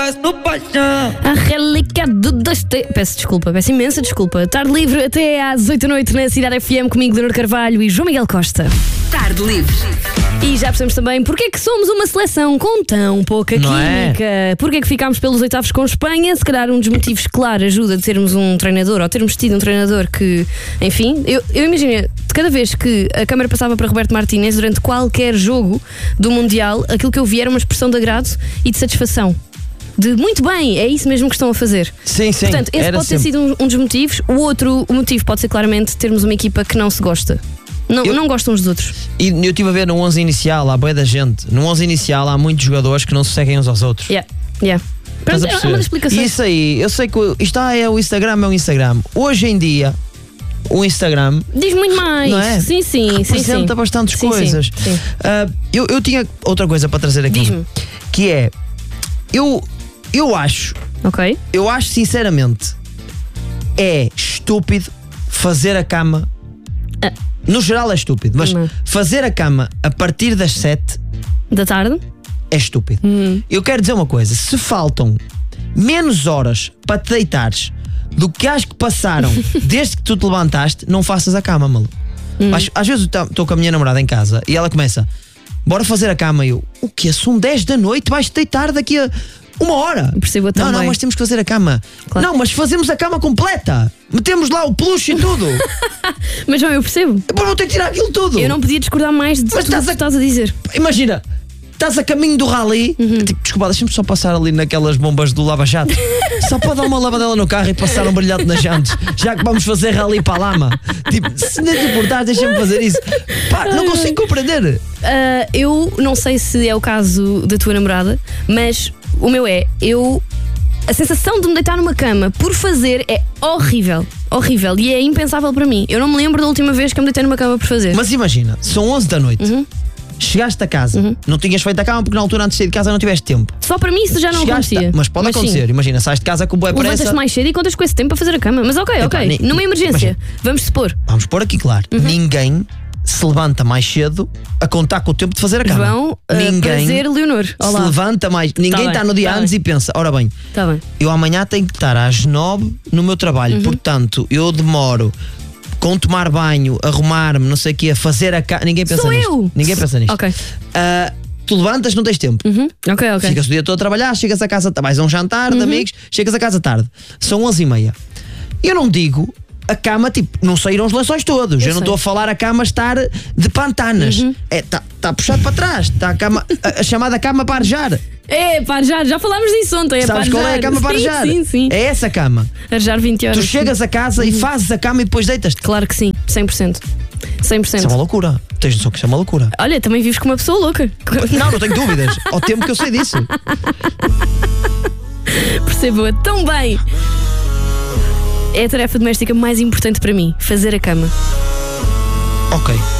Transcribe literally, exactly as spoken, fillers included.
faço paixão. A relíquia do Dostoiévski. Peço desculpa, peço imensa desculpa. Tarde livre até às oito da noite na Cidade F M comigo, Leonor Carvalho e João Miguel Costa. Tarde livre. E já percebemos também porque é que somos uma seleção com tão pouca Não química. é? Porque é que ficámos pelos oitavos com Espanha. Se calhar um dos motivos, claro, ajuda de termos um treinador ou termos tido um treinador que, enfim, eu, eu imagino, de cada vez que a câmara passava para Roberto Martínez durante qualquer jogo do Mundial, aquilo que eu vi era uma expressão de agrado e de satisfação. De muito bem, é isso mesmo que estão a fazer. Sim, sim. Portanto, esse era pode ter sempre. sido um, um dos motivos. O outro o motivo pode ser claramente termos uma equipa que não se gosta. Não, Eu- não gostam uns dos outros. E eu estive a ver no onze inicial, há bué da gente. No onze inicial há muitos jogadores que não se seguem uns aos outros. Yeah, yeah. Estás Pronto, a é uma perceber? das explicações. Isso aí, eu sei que o- isto ah, é o Instagram, é o Instagram. Hoje em dia, o Instagram Diz muito mais. Não é? Sim, sim, sim. representa sim. bastantes Sim, coisas. sim, sim. Ah, eu, eu tinha outra coisa para trazer aqui. Diz-me. Que é, eu, eu acho, Ok. eu acho sinceramente, é estúpido fazer a cama. Ah. No geral é estúpido, mas Não. fazer a cama a partir das sete Da tarde? é estúpido. Hum. Eu quero dizer uma coisa: se faltam menos horas para te deitares do que as que passaram desde que tu te levantaste, não faças a cama, maluco. Hum. Às, às vezes estou com a minha namorada em casa e ela começa: bora fazer a cama. E eu: o quê? São dez da noite, vais-te deitar daqui a uma hora. Percebo-a Não, não, também. mas temos que fazer a cama. Claro. Não, mas fazemos a cama completa. Metemos lá o peluche e tudo. Mas não, eu percebo. Depois vou ter que tirar aquilo tudo. Eu não podia discordar mais de Mas tudo o estás que a- estás a dizer. Imagina, estás a caminho do rally. Uhum. Tipo, desculpa, deixa-me só passar ali naquelas bombas do lava-jato. Só para dar uma lavadela no carro e passar um brilhante nas jantes. Já que vamos fazer rally para a lama. Tipo, se não te importares, deixa-me fazer isso. Pá, não consigo compreender. Ah, eu não sei se é o caso da tua namorada, mas o meu é, eu. A sensação de me deitar numa cama por fazer é horrível. Horrível. E é impensável para mim. Eu não me lembro da última vez que eu me deitei numa cama por fazer. Mas imagina, são onze da noite. Uhum. Chegaste a casa, não tinhas feito a cama porque na altura antes de sair de casa não tiveste tempo. Só para mim isso já não Chegaste a- acontecia. Mas pode sim, acontecer. Imagina, sais de casa com boa pressa. levantas-te mais cedo e contas com esse tempo para fazer a cama. Mas ok, Epá, ok. nem- Numa emergência. imagina. Vamos supor. Vamos pôr aqui claro: Uhum. ninguém se levanta mais cedo a contar com o tempo de fazer a cama. João, ah, ninguém prazer, Leonor. se Olá. levanta mais. Ninguém bem, está no dia tá antes bem. e pensa: ora bem, Está bem. eu amanhã tenho que estar às nove no meu Uhum. trabalho, portanto eu demoro com tomar banho, arrumar-me, não sei o quê, a fazer a cama. Ninguém pensa Sou nisto. eu. Ninguém pensa nisto. Ok. Ah, tu levantas, não tens tempo. Uhum. Ok, ok. Ficas o dia todo a trabalhar, chegas a casa, vais a um jantar Uhum. de amigos, chegas a casa tarde. São onze e meia. Eu não digo a cama, tipo, não saíram os lençóis todos. Eu, Eu não sei. estou a falar a cama estar de pantanas. Uhum. É, tá, tá puxado para trás. Está a, cama, a, a chamada cama para arejar. É, para já, já falámos disso ontem. É Sabes para qual é a cama para sim, arejar? Sim, sim. É essa cama. Arejar vinte horas. Tu chegas a casa e fazes a cama e depois deitas-te. Claro que sim, cem por cento. cem por cento. Isso é uma loucura. Tens noção que isso é uma loucura. Olha, também vives com uma pessoa louca. Não, não tenho dúvidas. Ao tempo que eu sei disso. Percebo-a tão bem. É a tarefa doméstica mais importante para mim, fazer a cama. Ok.